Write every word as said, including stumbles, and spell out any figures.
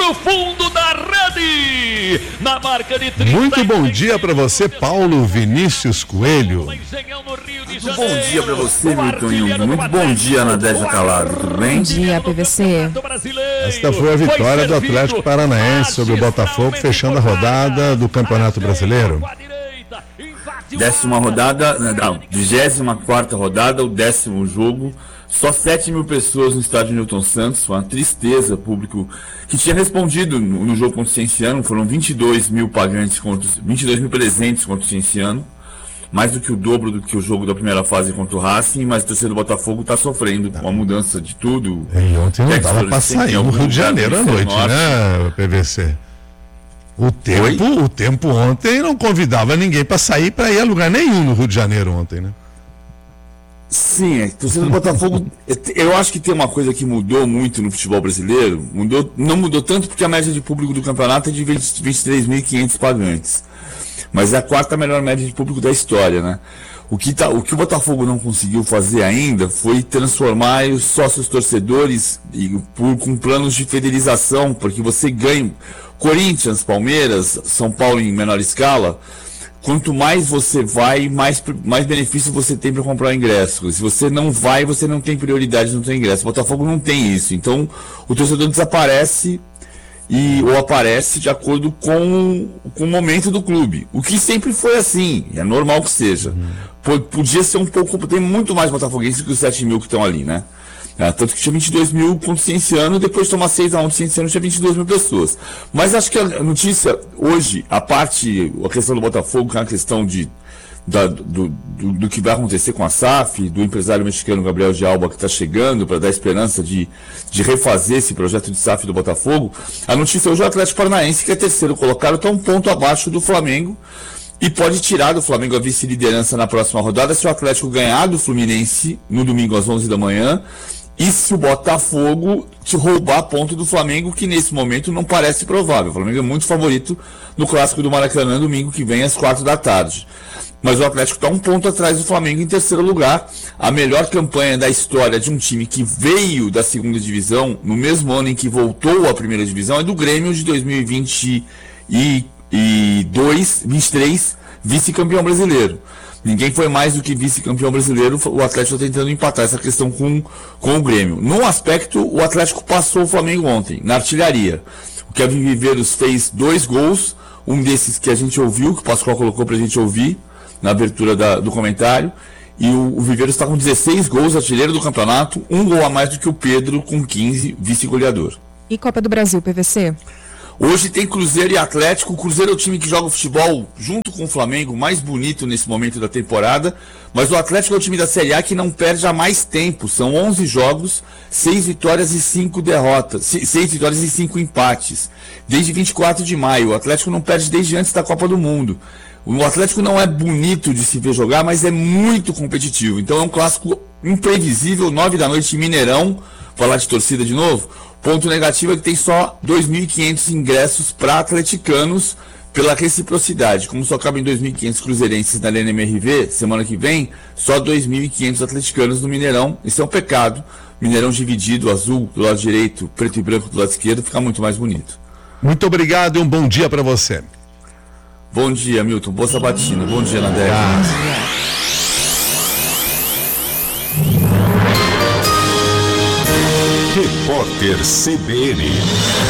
no fundo da rede, na marca de trinta. Muito bom dia para você, Paulo Vinícius Coelho. Muito bom dia para você, Milton Jung. Muito bom dia, Nadégia Calado. Tudo bem? Bom dia, P V C. Esta foi a vitória do Atlético Paranaense sobre o Botafogo, fechando a rodada do Campeonato Brasileiro. Décima rodada, não, vigésima quarta rodada, o décimo jogo. Só sete mil pessoas no estádio Newton Santos. Foi uma tristeza, público que tinha respondido no, no jogo contra o Cienciano. Foram vinte e dois mil pagantes contra vinte e dois mil presentes contra o Cienciano, mais do que o dobro do que o jogo da primeira fase contra o Racing. Mas o torcedor do Botafogo está sofrendo com a mudança de tudo. E ontem não dava para sair no Rio de Janeiro à noite, né, P V C? O tempo, o tempo ontem não convidava ninguém para sair para ir a lugar nenhum no Rio de Janeiro ontem, né? Sim, é, torcedor do Botafogo, eu acho que tem uma coisa que mudou muito no futebol brasileiro. Mudou, não mudou tanto porque a média de público do campeonato é de vinte e três mil e quinhentos pagantes, mas é a quarta melhor média de público da história, né? O que, tá, o que o Botafogo não conseguiu fazer ainda foi transformar os sócios torcedores e, por, com planos de fidelização, porque você ganha Corinthians, Palmeiras, São Paulo em menor escala. Quanto mais você vai, mais, mais benefício você tem para comprar ingresso. Se você não vai, você não tem prioridade no seu ingresso. O Botafogo não tem isso. Então, o torcedor desaparece e, ou aparece de acordo com, com o momento do clube. O que sempre foi assim. É normal que seja. Uhum. Podia ser um pouco... Tem muito mais botafoguenses que os sete mil que estão ali, né? É, tanto que tinha vinte e dois mil contra o Cienciano, depois de tomar seis a um do Cienciano tinha vinte e duas mil pessoas. Mas acho que a notícia hoje, a parte, a questão do Botafogo, que é uma questão de, da, do, do, do que vai acontecer com a S A F, do empresário mexicano Gabriel de Alba, que está chegando para dar esperança de, de refazer esse projeto de S A F do Botafogo. A notícia hoje é o Atlético Paranaense, que é terceiro colocado, está um ponto abaixo do Flamengo. E pode tirar do Flamengo a vice-liderança na próxima rodada se o Atlético ganhar do Fluminense no domingo às onze da manhã. E se o Botafogo te roubar ponto do Flamengo, que nesse momento não parece provável. O Flamengo é muito favorito no Clássico do Maracanã, domingo que vem, às quatro da tarde. Mas o Atlético está um ponto atrás do Flamengo em terceiro lugar. A melhor campanha da história de um time que veio da segunda divisão, no mesmo ano em que voltou à primeira divisão, é do Grêmio de dois mil e vinte e dois, vinte e três, vice-campeão brasileiro. Ninguém foi mais do que vice-campeão brasileiro. O Atlético está tentando empatar essa questão com, com o Grêmio. Num aspecto, o Atlético passou o Flamengo ontem, na artilharia. O Kevin Viveiros fez dois gols, um desses que a gente ouviu, que o Pascoal colocou para a gente ouvir na abertura da, do comentário. E o, o Viveiros está com dezesseis gols, artilheiro do campeonato, um gol a mais do que o Pedro, com quinze, vice-goleador. E Copa do Brasil, P V C? Hoje tem Cruzeiro e Atlético. O Cruzeiro é o time que joga o futebol junto com o Flamengo, mais bonito nesse momento da temporada. Mas o Atlético é o time da Série A que não perde há mais tempo. São onze jogos, seis vitórias e cinco derrotas. seis vitórias e cinco empates. Desde vinte e quatro de maio. O Atlético não perde desde antes da Copa do Mundo. O Atlético não é bonito de se ver jogar, mas é muito competitivo. Então é um clássico imprevisível, nove da noite em Mineirão. Falar de torcida de novo. Ponto negativo é que tem só dois mil e quinhentos ingressos para atleticanos pela reciprocidade. Como só cabem dois mil e quinhentos cruzeirenses na Arena M R V, semana que vem, só dois mil e quinhentos atleticanos no Mineirão. Isso é um pecado. Mineirão dividido, azul do lado direito, preto e branco do lado esquerdo, fica muito mais bonito. Muito obrigado e um bom dia para você. Bom dia, Milton. Boa sabatina. Bom dia, Nadé. Repórter C B N.